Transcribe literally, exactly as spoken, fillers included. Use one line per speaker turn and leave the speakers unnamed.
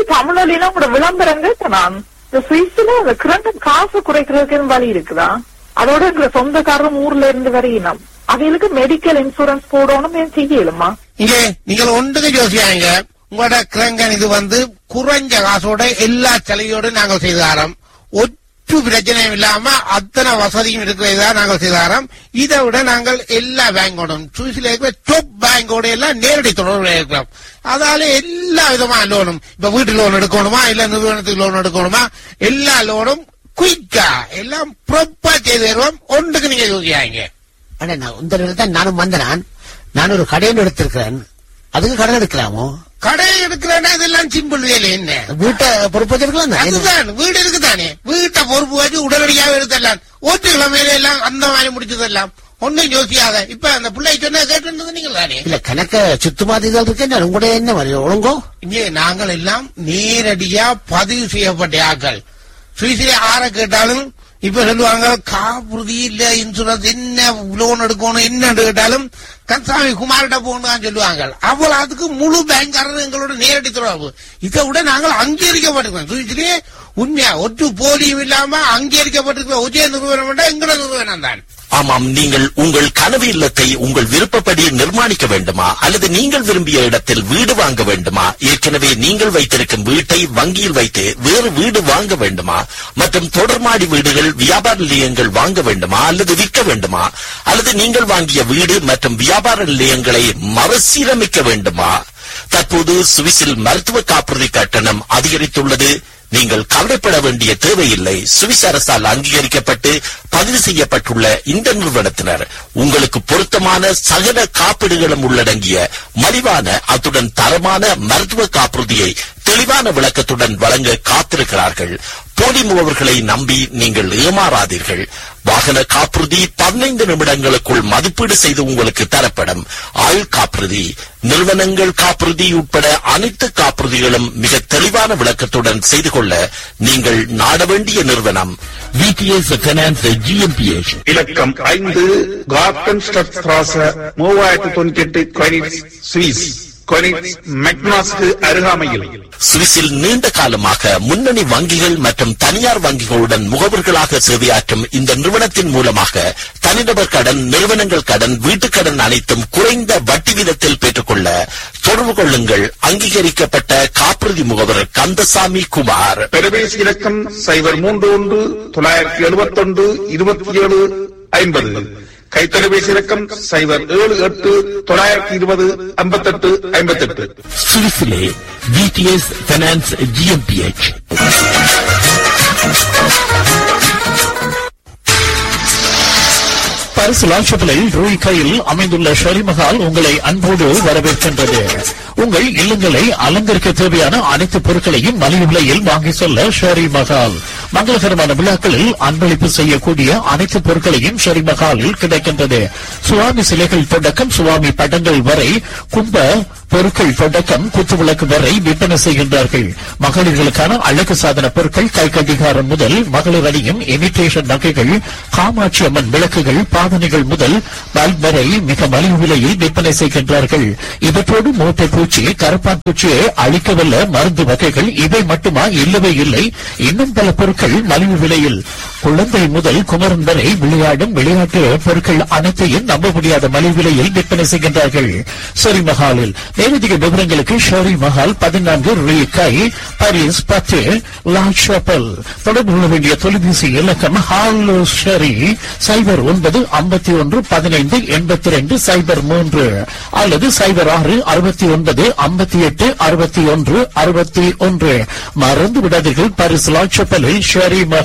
தமிழ்ல கூட விளம்பரங்க நான் இந்த சுவிஸ்ல அந்த கிரண்டம் காசு குறைக்கிறதுக்கு வழி இருக்குதா? அதோட எங்க சொந்தக்காரரும் ஊர்ல இருந்து வரையினோம் அவங்களுக்கு மெடிக்கல் இன்சூரன்ஸ் போடணும் செய்யலுமா?
இங்க நீங்கள் ஒன்றுக்கு யோசியாங்க. உங்களோட கிரங்கன் இது வந்து குறைஞ்ச காசோட எல்லா செலவையோடு நாங்கள் செய்து தரோம். ஒற்று பிரச்சனையும் இல்லாம அத்தனை வசதியும் இருக்கிறதா நாங்கள் செய்து தரோம். இதை விட நாங்கள் எல்லா பேங்கோடும் சுவிஸ்ல இருக்கிற டாப் பேங்கோட எல்லாம் நேரடி தொடர்பு இருக்கிறோம். அதால எல்லா விதமான லோனும், இப்ப வீட்டு லோன் எடுக்கணுமா இல்ல நிறுவனத்துக்கு லோன் எடுக்கணுமா, எல்லா லோனும் குயிக்கா எல்லாம் ப்ராப்பரா செய்து தருவோம். ஒன்றுக்கு நீங்க யோசியாங்க.
ஆனா நான் இந்த தான் நானும் வந்தேன். நான் ஒரு கடையில் எடுத்திருக்கிறேன். அதுக்கு கடன் எடுக்கலாமோ?
கடை எடுக்கிறேன்னா இதெல்லாம் சிம்பிள் வேலை. என்ன
வீட்டை பொறுப்பு வச்சிருக்கலாம்.
அதுதான் வீடு இருக்குதானே, வீட்டை பொறுப்பு வச்சு உடனடியாக எடுத்துடலாம். ஓட்டுக்கிழமையில எல்லாம் அந்த மாதிரி முடிச்சதெல்லாம் ஒன்னும் யோசியாத. இப்ப அந்த பிள்ளை சொன்ன கேட்டு நீங்க தானே
இல்ல கணக்க சுத்தமாதிதான் இருக்கேன். உங்களோட என்ன மாதிரி ஒழுங்கோ?
இங்கே நாங்கள் எல்லாம் நேரடியா பதிவு செய்யப்பட்ட ஆக்கள். சுவிஸ்ல ஆற கேட்டாலும் இப்ப சொல்லுவாங்க காப்புறுதி இல்ல இன்சூரன்ஸ் என்ன லோன் எடுக்கணும் என்ன கேட்டாலும் கந்தசாமி குமார்கிட்ட போகணும் சொல்லுவாங்க. அவ்வளவு அதுக்கு முழு பேங்காரர் எங்களோட நேரடி தொடர்பு. இதை விட நாங்கள் அங்கீகரிக்கப்பட்டிருக்கோம். சுவிஸ்லயே உண்மையா ஒற்று போலியும் இல்லாம அங்கீகரிக்கப்பட்டிருக்கிற ஒரே நிறுவனம் எங்களோட நிறுவனம் தான்.
ஆமாம், நீங்கள் உங்கள் கனவு இல்லத்தை உங்கள் விருப்பப்படி நிர்மாணிக்க வேண்டுமா அல்லது நீங்கள் விரும்பிய இடத்தில் வீடு வாங்க வேண்டுமா, ஏற்கனவே நீங்கள் வைத்திருக்கும் வீட்டை வங்கியில் வைத்து வேறு வீடு வாங்க வேண்டுமா, மற்றும் தொடர்மாடி வீடுகள் வியாபார நிலையங்கள் வாங்க வேண்டுமா அல்லது விற்க வேண்டுமா, அல்லது நீங்கள் வாங்கிய வீடு மற்றும் வியாபார நிலையங்களை மறுசீரமைக்க வேண்டுமா? தற்போது சுவிஸில் மருத்துவ காப்புறுதி கட்டணம் அதிகரித்துள்ளது. நீங்கள் கவலைப்பட வேண்டிய தேவையில்லை. சுவிஸ் அரசால் அங்கீகரிக்கப்பட்டு பதிவு செய்யப்பட்டுள்ள இந்த நிறுவனத்தினர் உங்களுக்கு பொருத்தமான சகல காப்பீடுகளும் உள்ளடங்கிய மலிவான அத்துடன் தரமான மருத்துவ காப்புறுதியை தெளிவான விளக்கத்துடன் வழங்க காத்திருக்கிறார்கள். போலி முகவர்களை நம்பி நீங்கள் ஏமாறாதீர்கள். வாகன காப்புறுதி பதினைந்து நிமிடங்களுக்குள் மதிப்பீடு செய்து உங்களுக்கு தரப்படும். ஆயுள் காப்புறுதி, நிறுவனங்கள் காப்புறுதி உட்பட அனைத்து காப்புறுதிகளும் மிக தெளிவான விளக்கத்துடன் செய்து கொள்ள நீங்கள் நாட வேண்டிய நிறுவனம் விடிஎஸ் ஃபைனான்ஸ் ஜிஎம்பிஎச்.
இலக்கம் ஐந்து கார்டன் ஸ்ட்ராச மூவாயிரத்தி தொண்ணூத்தி எட்டு கொயினிட்ஸ் சுவிஸ். கொயினிட்ஸ் மெக்னாஸ்க்கு அருகாமையில்.
சுவிஸில் நீண்ட காலமாக முன்னணி வங்கிகள் மற்றும் தனியார் வங்கிகளுடன் முகவர்களாக சேவையாற்றும் இந்த நிறுவனத்தின் மூலமாக தனிநபர் கடன், நிறுவனங்கள் கடன், வீட்டுக் கடன் அனைத்தும் குறைந்த வட்டி வீதத்தில் பெற்றுக்கொள்ள தொடர்பு கொள்ளுங்கள். அங்கீகரிக்கப்பட்ட காப்புறுதி முகவர் கந்தசாமி குமார்.
பெருமேசி இலக்கம் சைபர் மூன்று ஒன்று தொள்ளாயிரத்தி எழுபத்தி ஒன்று இருபத்தி ஏழு ஐம்பது. கைத்தொலைபேசி இலக்கம் சைபர் ஏழு எட்டு தொள்ளாயிரத்தி இருபது ஐம்பத்தி எட்டு ஐம்பத்தி எட்டு.
சுவிஸிலே விடிஎஸ் ஃபைனான்ஸ் ஜிஎம்பிஎச்.
பாரிஸ் லாஷப்பிளில் ரூய் கையில் அமைந்துள்ள ஷெரிமஹால் உங்களை அன்போடு வரவேற்கின்றது. உங்கள் இல்லங்களை அலங்கரிக்க தேவையான அனைத்து பொருட்களையும் மலிவு விலையில் வாங்கி செல்ல ஷெரி மஹால். மங்களகரமான விழாக்களில் அன்பளிப்பு செய்யக்கூடிய அனைத்து பொருட்களையும் ஷெரி மஹாலில் கிடைக்கின்றது. சுவாமி சிலைகள் தொடக்கம் சுவாமி படங்கள் வரை, கும்ப பொருட்கள் தொடக்கம் குத்துவிளக்கு வரை விற்பனை செய்கின்றார்கள். மகளிர்களுக்கான அழகு சாதன பொருட்கள், கை கடிகாரம் முதல் மகளிர் அணியும் இமிட்டேஷன் நகைகள், காமாட்சி அம்மன் விளக்குகள், பாவனைகள் முதல் பல்ப் வரை மிக மலிவு விலையில் விற்பனை செய்கின்றார்கள். இவற்றோடு மூட்டை பூச்சி, கரப்பான் பூச்சியை அழிக்கவல்ல மருந்து வகைகள் இவை மட்டுமா? இல்லவே இல்லை, இன்னும் பல பொருட்கள் மலிவு விலையில். குழந்தை முதல் குமரன் வரை விளையாடும் விளையாட்டு பொருட்கள் அனைத்தையும் நம்ப முடியாத மலிவு விலையில் விற்பனை செய்கின்றார்கள் ஷெரி மஹாலில். மேலதிக விவரங்களுக்கு ஷெரி மஹால் பதினான்கு ரூ கை, பாரிஸ் பத்து லா ஷாப்பல். தொடர்பு கொள்ள வேண்டிய தொலைபேசி இலக்கம் ஹால் ஷெரி சைபர் ஒன்பது ஐம்பத்தி ஒன்று பதினைந்து எண்பத்தி ரெண்டு சைபர் மூன்று அல்லது சைபர் ஆறு அறுபத்தி ஒன்பது ஐம்பத்தி எட்டு அறுபத்தி ஒன்று அறுபத்தி ஒன்று. மறந்து விடாதீர்கள், பாரிஸ் லா ஷாப்பலில் ஷெரி மஹால்.